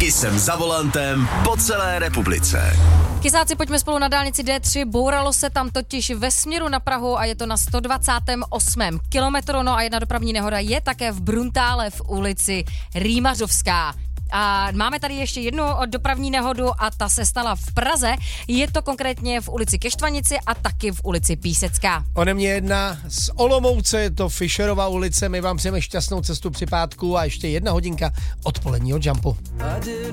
Jsem za volantem po celé republice. Kysáci, pojďme spolu na dálnici D3, bouralo se tam totiž ve směru na Prahu a je to na 128. kilometru, no a jedna dopravní nehoda je také v Bruntále v ulici Rýmařovská. A máme tady ještě jednu dopravní nehodu a ta se stala v Praze. Je to konkrétně v ulici Keštvanici a taky v ulici Písecká. Ode mě jedna z Olomouce, je to Fischerova ulice. My vám přejeme šťastnou cestu při pátku a ještě 1 hodinka odpoledního jumpu.